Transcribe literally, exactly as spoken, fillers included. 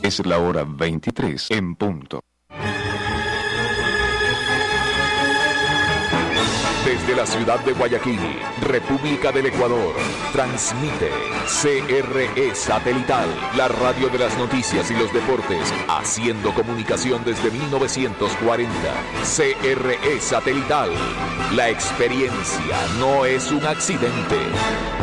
Es la hora veintitrés en punto. Desde la ciudad de Guayaquil, República del Ecuador, transmite C R E Satelital, la radio de las noticias y los deportes, haciendo comunicación desde mil novecientos cuarenta. C R E Satelital, la experiencia no es un accidente.